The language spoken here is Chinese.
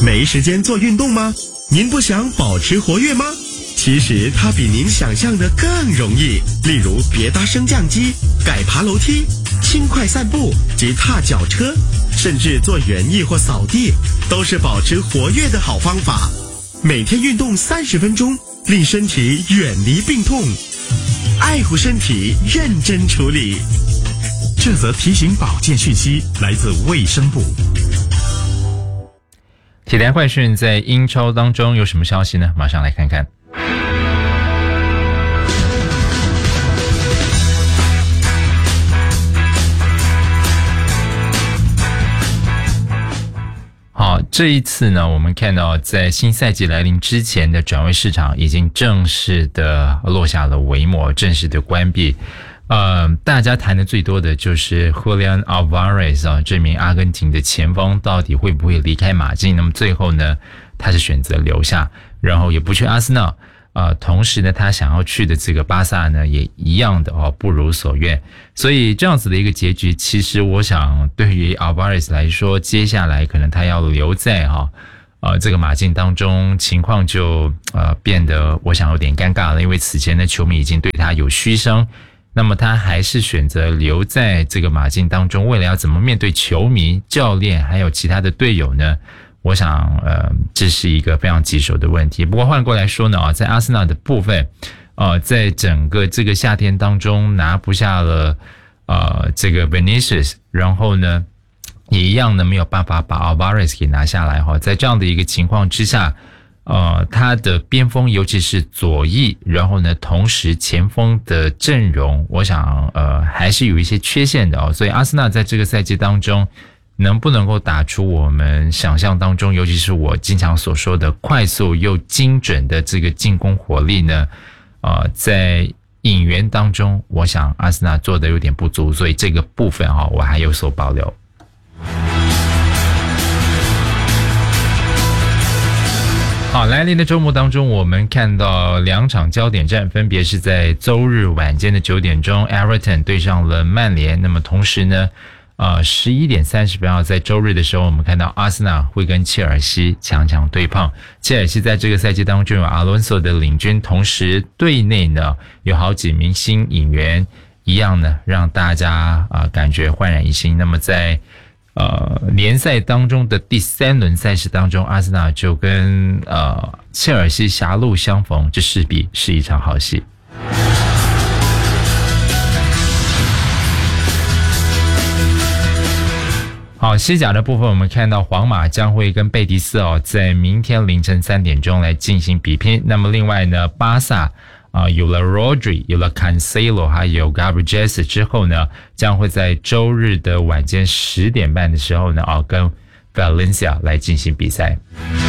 没时间做运动吗？您不想保持活跃吗？其实它比您想象的更容易，例如别搭升降机、改爬楼梯、轻快散步及踏脚车，甚至做园艺或扫地，都是保持活跃的好方法。每天运动30分钟，令身体远离病痛，爱护身体，认真处理。 这则提醒保健讯息来自卫生部。 铁蛋快讯在英超当中有什么消息呢？马上来看看。好，这一次呢，我们看到在新赛季来临之前的转会市场已经正式的落下了帷幕，正式的关闭。大家谈的最多的就是 Julian Alvarez 啊，这名阿根廷的前锋到底会不会离开马竞？那么最后呢，他是选择留下，然后也不去阿森纳。同时呢，他想要去的这个巴萨呢，也一样的不如所愿。所以这样子的一个结局，其实我想对于 Alvarez 来说，接下来可能他要留在这个马竞当中，情况就变得我想有点尴尬了，因为此前的球迷已经对他有嘘声。那么他还是选择留在这个马竞当中，为了要怎么面对球迷、教练还有其他的队友呢？我想这是一个非常棘手的问题。不过换过来说呢，在阿森纳的部分，在整个这个夏天当中拿不下了这个 Vinicius， 然后呢也一样呢没有办法把 Alvarez 给拿下来在这样的一个情况之下，他的边锋尤其是左翼，然后呢同时前锋的阵容我想还是有一些缺陷的所以阿森纳在这个赛季当中能不能够打出我们想象当中，尤其是我经常所说的快速又精准的这个进攻火力呢？在引援当中我想阿森纳做的有点不足，所以这个部分我还有所保留。好，来临的周末当中，我们看到两场焦点战，分别是在周日晚间的9点钟 Everton 对上了曼联。那么同时呢11点30分在周日的时候，我们看到阿森纳会跟切尔西强对碰。切尔西在这个赛季当中有阿伦索的领军，同时队内呢有好几名新引援，一样呢让大家感觉焕然一新。那么在联赛当中的第3轮赛事当中，阿森纳就跟切尔西狭路相逢，这势必是一场好戏。好，西甲的部分我们看到皇马将会跟贝蒂斯在明天凌晨3点钟来进行比拼。那么另外呢，巴萨有了 Rodri， 有了 Cancelo， 还有 Gabriel Jesus 之后呢，将会在周日的晚间10点半的时候呢跟 Valencia 来进行比赛。